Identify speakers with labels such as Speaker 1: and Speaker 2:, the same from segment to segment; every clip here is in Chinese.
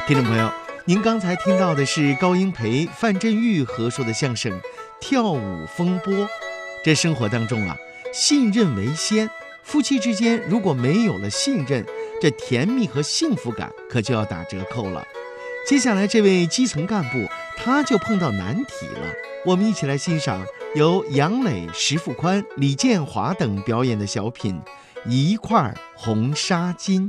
Speaker 1: 听众朋友，您刚才听到的是高英培、范振钰合说的相声《跳舞风波》。这生活当中啊，信任为先，夫妻之间如果没有了信任，这甜蜜和幸福感可就要打折扣了。接下来这位基层干部，他就碰到难题了。我们一起来欣赏由杨磊、石富宽、李建华等表演的小品《一块红纱巾》。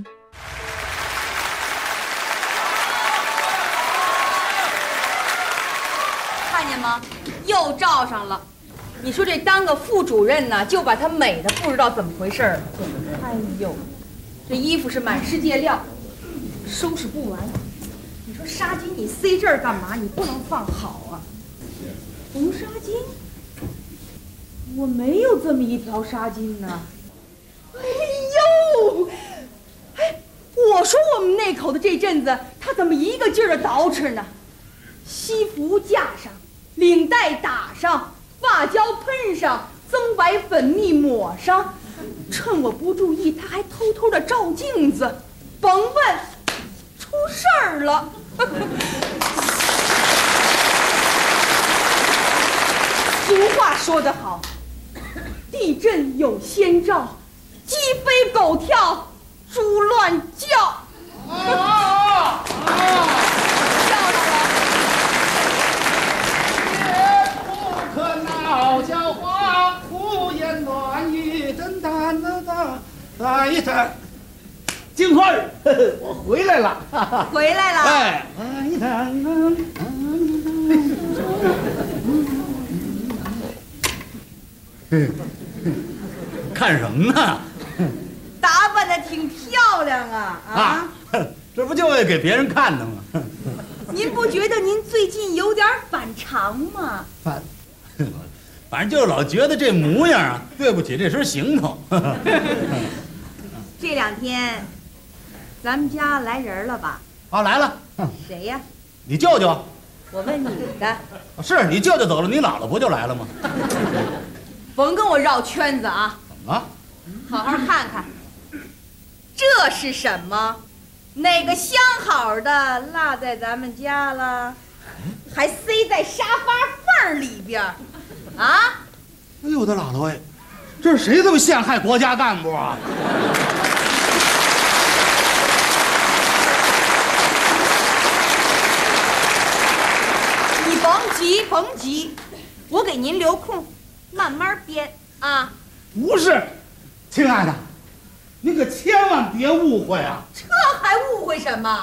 Speaker 2: 看见吗？又照上了。你说这当个副主任呢，就把他美的不知道怎么回事了。哎呦，这衣服是满世界料，收拾不完。你说纱巾你塞这儿干嘛？你不能放好啊。红纱巾，我没有这么一条纱巾呢。哎呦，哎，我说我们那口的这阵子，他怎么一个劲儿的捯饬呢？西服架上，领带打上，发胶喷上，增白粉蜜抹上，趁我不注意，他还偷偷的照镜子。甭问，出事儿了。俗话说得好，地震有先兆，鸡飞狗跳，猪乱叫。
Speaker 3: 闹笑话，胡言乱语，真蛋的蛋，一阵。金花儿，我回来了，
Speaker 2: 回来了。
Speaker 3: 哎，看什么呢？
Speaker 2: 打扮的挺漂亮啊！
Speaker 3: 这不就为给别人看的吗？
Speaker 2: 您不觉得您最近有点反常吗？
Speaker 3: 反正就是老觉得这模样啊，对不起这身行头。
Speaker 2: 这两天，咱们家来人了吧？
Speaker 3: 哦，来了。
Speaker 2: 谁呀？
Speaker 3: 你舅舅。
Speaker 2: 我问你的。
Speaker 3: 是你舅舅走了，你姥姥不就来了吗？
Speaker 2: 甭跟我绕圈子啊！
Speaker 3: 怎么了？
Speaker 2: 好好看看，这是什么？哪个相好的落在咱们家了？还塞在沙发缝里边啊！
Speaker 3: 哎呦我的姥姥哎，这是谁这么陷害国家干部啊？
Speaker 2: 你甭急，我给您留空，慢慢编啊。
Speaker 3: 不是，亲爱的，您可千万别误会啊！
Speaker 2: 这还误会什么？